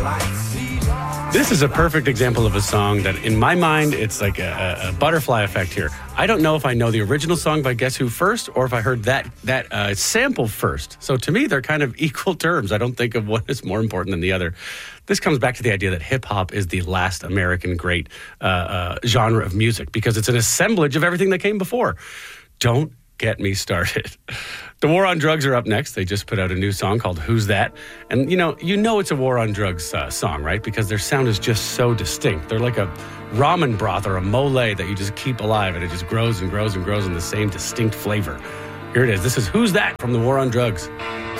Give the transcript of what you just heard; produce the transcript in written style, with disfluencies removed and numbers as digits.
This is a perfect example of a song that, in my mind, it's like a butterfly effect here. I don't know if I know the original song by Guess Who first, or if I heard that sample first. So to me, they're kind of equal terms. I don't think of one as more important than the other. This comes back to the idea that hip-hop is the last American great genre of music, because it's an assemblage of everything that came before. Don't get me started. The War on Drugs are up next. They just put out a new song called Who's That? And you know it's a War on Drugs song, right? Because their sound is just so distinct. They're like a ramen broth or a mole that you just keep alive, and it just grows and grows and grows in the same distinct flavor. Here it is. This is Who's That from the War on Drugs.